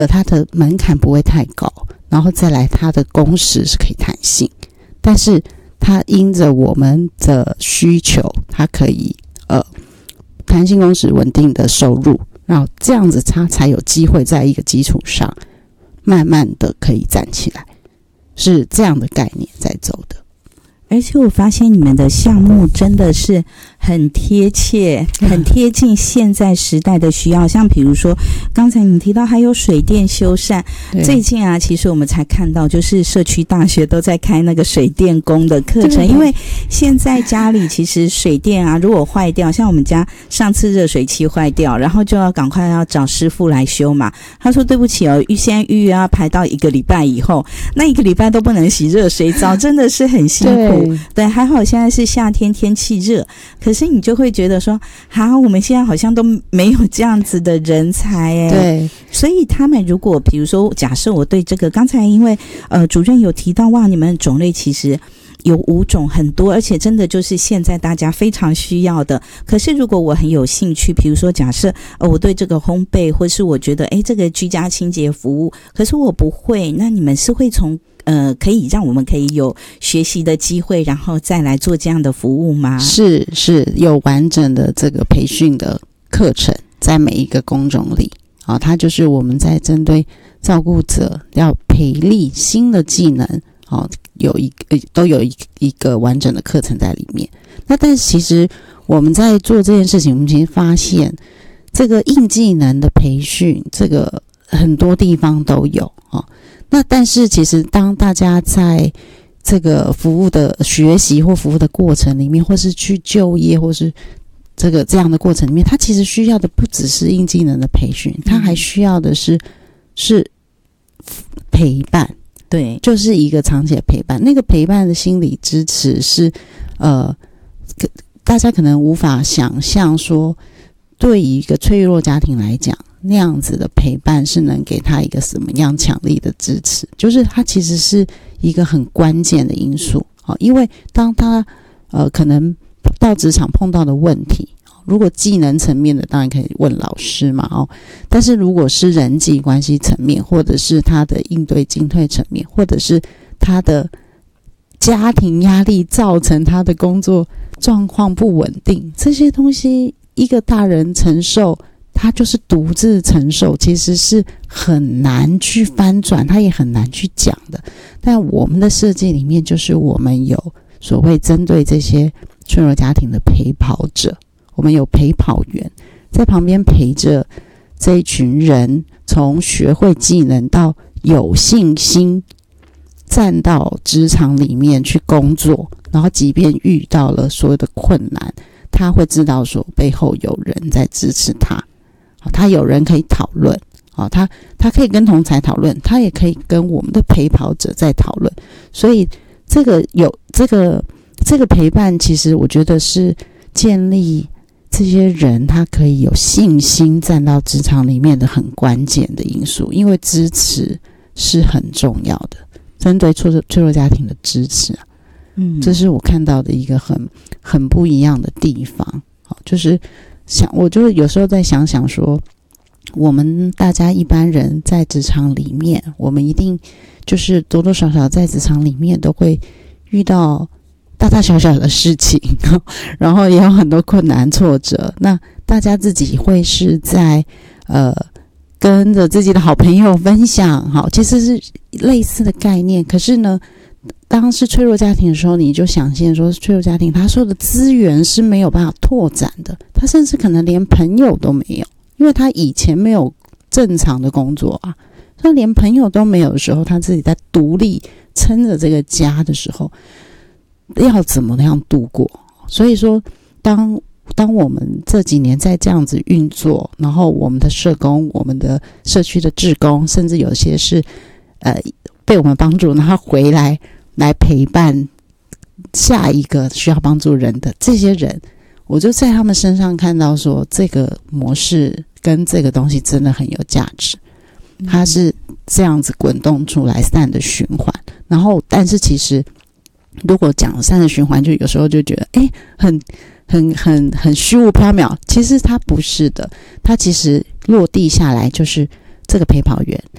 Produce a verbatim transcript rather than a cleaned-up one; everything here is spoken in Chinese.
呃，它的门槛不会太高，然后再来它的工时是可以弹性，但是它因着我们的需求，它可以呃弹性工时稳定的收入，然后这样子它才有机会在一个基础上慢慢的可以站起来，是这样的概念在走的。 而且我发现你们的项目真的是很贴切，很贴近现在时代的需要。像比如说刚才你提到还有水电修缮，最近啊其实我们才看到就是社区大学都在开那个水电工的课程，因为现在家里其实水电啊如果坏掉，像我们家上次热水器坏掉，然后就要赶快要找师傅来修嘛，他说对不起哦，现在预约要排到一个礼拜以后，那一个礼拜都不能洗热水澡，真的是很辛苦。对，还好现在是夏天，天气热，可是你就会觉得说哈，我们现在好像都没有这样子的人才耶。 对， 所以他们如果比如说假设我对这个刚才因为呃主任有提到哇，你们种类其实有五种很多，而且真的就是现在大家非常需要的。可是如果我很有兴趣，比如说假设呃我对这个烘焙，或是我觉得诶这个居家清洁服务，可是我不会，那你们是会从呃可以让我们可以有学习的机会，然后再来做这样的服务吗？ 是是有完整的这个培训的课程在每一个工种里啊，它就是我们在针对照顾者要培力新的技能啊，有一个都有一一个完整的课程在里面。那但是其实我们在做这件事情，我们其实发现这个硬技能的培训，这个很多地方都有啊。那但是其实当大家在这个服务的学习或服务的过程里面，或是去就业或是这个这样的过程里面，他其实需要的不只是硬技能的培训，他还需要的是是陪伴。 对， 就是一个长期的陪伴。那个陪伴的心理支持是呃大家可能无法想象说，对于一个脆弱家庭来讲，那样子的陪伴是能给他一个什么样强力的支持，就是他其实是一个很关键的因素。好，因为当他呃可能到职场碰到的问题，如果技能层面的当然可以问老师嘛，哦，但是如果是人际关系层面，或者是他的应对进退层面，或者是他的家庭压力造成他的工作状况不稳定，这些东西一个大人承受，他就是独自承受，其实是很难去翻转，他也很难去讲的。但我们的设计里面，就是我们有所谓针对这些脆弱家庭的陪跑者，我们有陪跑员在旁边陪着这一群人，从学会技能到有信心站到职场里面去工作，然后即便遇到了所有的困难，他会知道说背后有人在支持他，他有人可以讨论，他他可以跟同侪讨论，他也可以跟我们的陪跑者在讨论。所以这个有这个这个陪伴，其实我觉得是建立这些人他可以有信心站到职场里面的很关键的因素，因为支持是很重要的，针对脆弱脆弱家庭的支持，嗯，这是我看到的一个很很不一样的地方。好，就是想，我就有时候在想想说，我们大家一般人在职场里面，我们一定就是多多少少在职场里面都会遇到大大小小的事情，然后也有很多困难挫折。那大家自己会是在呃跟着自己的好朋友分享，好，其实是类似的概念。可是呢，当是脆弱家庭的时候，你就想象说，脆弱家庭他说的资源是没有办法拓展的，他甚至可能连朋友都没有，因为他以前没有正常的工作啊，他连朋友都没有的时候，他自己在独立撑着这个家的时候，要怎么样度过？所以说，当当我们这几年在这样子运作，然后我们的社工、我们的社区的志工，甚至有些是呃被我们帮助，然后回来来陪伴下一个需要帮助人的这些人，我就在他们身上看到说，这个模式跟这个东西真的很有价值，它是这样子滚动出来善的循环。然后，但是其实如果讲善的循环，就有时候就觉得哎，很很很很虚无缥缈，其实它不是的，它其实落地下来就是这个陪跑员